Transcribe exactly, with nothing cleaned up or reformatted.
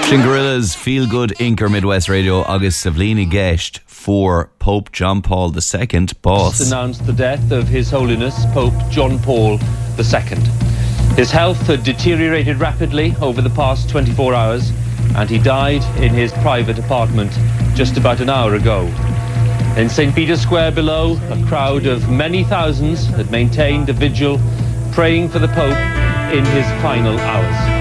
Sin Gorillas, Feel Good Inker Midwest Radio, August Savlini Gesht for Pope John Paul the Second, boss. Announced the death of His Holiness Pope John Paul the Second. His health had deteriorated rapidly over the past twenty-four hours, and he died in his private apartment just about an hour ago. In Saint Peter's Square below, a crowd of many thousands had maintained a vigil, praying for the Pope in his final hours.